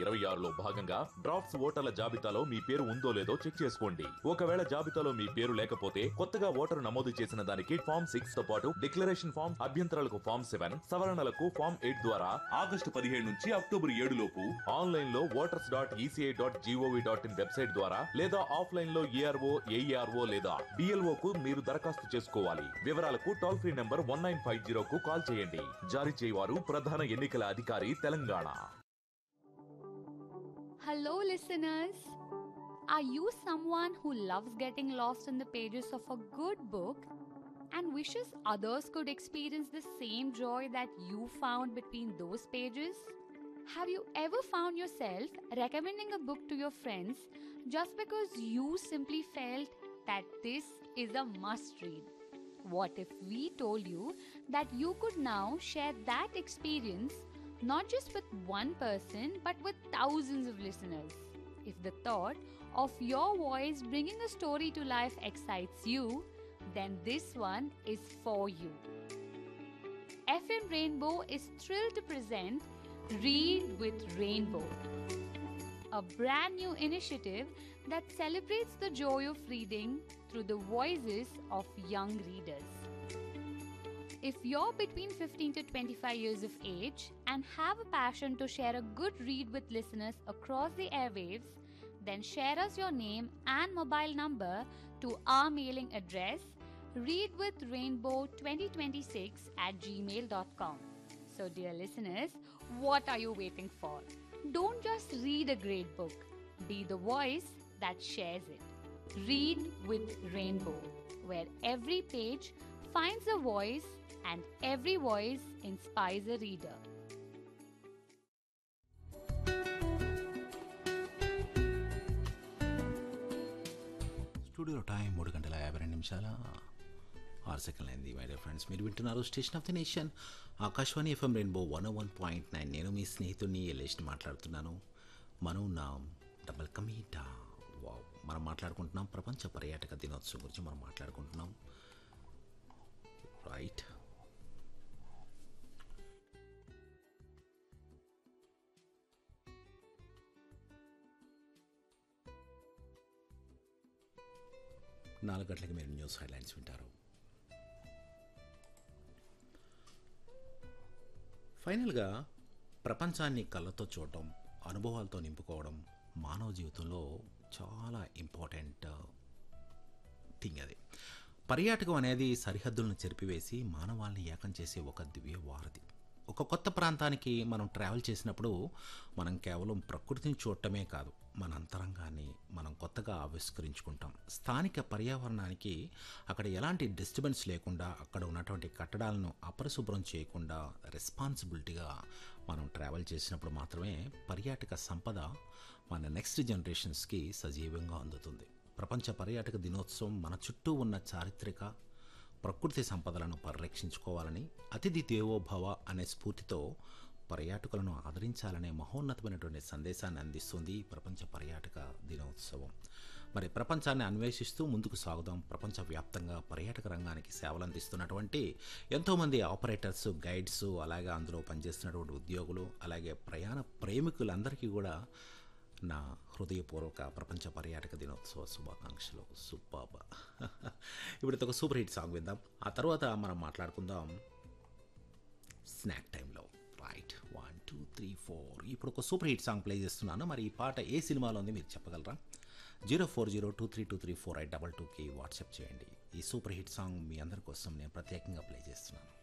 2026లో భాగంగా డ్రాఫ్ట్స్ ఓటర్ల జాబితాలో మీ పేరు ఉందో లేదో చెక్ చేసుకోండి. ఒకవేళ జాబితాలో మీ పేరు లేకపోతే కొత్తగా ఓటరు నమోదు చేసిన దానికి ఫామ్ 6 తో పాటు డిక్లరేషన్ ఫామ్, అభ్యంతరాలకు ఫామ్ 7, సవరణలకు ఫామ్ 8 ద్వారా ఆగస్టు 17 నుంచి అక్టోబర్ 7 లోపు ఆన్లైన్ లో voters.eci.gov.in వెబ్సైట్ ద్వారా లేదా ఆఫ్లైన్ లో ఏఆర్ఓ, ఏఈఆర్ఓ లేదా బిఎల్ఓ కు మీరు దరఖాస్తు చేసుకోవాలి. వివరాలకు టోల్ ఫ్రీ నంబర్ 1950 కు కాల్ చేయండి. జారీ చేయవారు ప్రధాన ఎన్నికల అధికారి Telangana. Hello, listeners. Are you someone who loves getting lost in the pages of a good book and wishes others could experience the same joy that you found between those pages? Have you ever found yourself recommending a book to your friends just because you simply felt that this is a must read? What if we told you that you could now share that experience not just with one person but with thousands of listeners? If the thought of your voice bringing a story to life excites you, then this one is for you. FM Rainbow is thrilled to present Read with Rainbow, a brand new initiative that celebrates the joy of reading through the voices of young readers. If you're between 15 to 25 years of age and have a passion to share a good read with listeners across the airwaves, then share us your name and mobile number to our mailing address readwithrainbow2026@gmail.com. So dear listeners, what are you waiting for? Don't just read a great book. Be the voice that shares it. Read with Rainbow, where every page finds a voice and every voice inspires a reader. Studio time 3:52 అయింది. My dear friends, మీరు వింటున్నారు station of the nation Akashvani FM rainbow 101.9. నేను మీ స్నేహితుడిని ఎల్లేష్ని మాట్లాడుతున్నాను. మనం నా double కమీటా మనం మాట్లాడుకుంటున్నాం. ప్రపంచ పర్యాటక దినోత్సవం గురించి మనం మాట్లాడుకుంటున్నాం. రైట్, నాలుగు గంటలకి మీరు న్యూస్ హెడ్లైన్స్ వింటారు. ఫైనల్గా ప్రపంచాన్ని కళ్ళతో చూడటం, అనుభవాలతో నింపుకోవడం మానవ జీవితంలో చాలా ఇంపార్టెంట్ థింగ్. అది పర్యాటకం అనేది సరిహద్దులను చెరిపివేసి మానవాళ్ళని ఏకం చేసే ఒక దివ్య వారధి. ఒక కొత్త ప్రాంతానికి మనం ట్రావెల్ చేసినప్పుడు మనం కేవలం ప్రకృతిని చూడటమే కాదు, మన అంతరంగాన్ని మనం కొత్తగా ఆవిష్కరించుకుంటాం. స్థానిక పర్యావరణానికి అక్కడ ఎలాంటి డిస్టర్బెన్స్ లేకుండా, అక్కడ ఉన్నటువంటి కట్టడాలను అపరిశుభ్రం చేయకుండా రెస్పాన్సిబిలిటీగా మనం ట్రావెల్ చేసినప్పుడు మాత్రమే పర్యాటక సంపద మన నెక్స్ట్ జనరేషన్స్కి సజీవంగా అందుతుంది. ప్రపంచ పర్యాటక దినోత్సవం మన చుట్టూ ఉన్న చారిత్రక ప్రకృతి సంపదలను పరిరక్షించుకోవాలని, అతిథి దేవోభవ అనే స్ఫూర్తితో పర్యాటకులను ఆదరించాలనే మహోన్నతమైనటువంటి సందేశాన్ని అందిస్తుంది ప్రపంచ పర్యాటక దినోత్సవం. మరి ప్రపంచాన్ని అన్వేషిస్తూ ముందుకు సాగుదాం. ప్రపంచవ్యాప్తంగా పర్యాటక రంగానికి సేవలు అందిస్తున్నటువంటి ఎంతోమంది ఆపరేటర్స్, గైడ్స్, అలాగే అందులో పనిచేస్తున్నటువంటి ఉద్యోగులు, అలాగే ప్రయాణ ప్రేమికులందరికీ కూడా నా హృదయపూర్వక ప్రపంచ పర్యాటక దినోత్సవ శుభాకాంక్షలు. సూపర్బ్. ఇప్పుడు ఒక సూపర్ హిట్ సాంగ్ విందాం, ఆ తర్వాత మనం మాట్లాడుకుందాం స్నాక్ టైంలో. రైట్, 1 2 3 4. ఇప్పుడు ఒక సూపర్ హిట్ సాంగ్ ప్లే చేస్తున్నాను. మరి ఈ పాట ఏ సినిమాలో ఉంది మీరు చెప్పగలరా? 040232348222కి వాట్సాప్ చేయండి. ఈ సూపర్ హిట్ సాంగ్ మీ అందరి కోసం నేను ప్రత్యేకంగా ప్లే చేస్తున్నాను.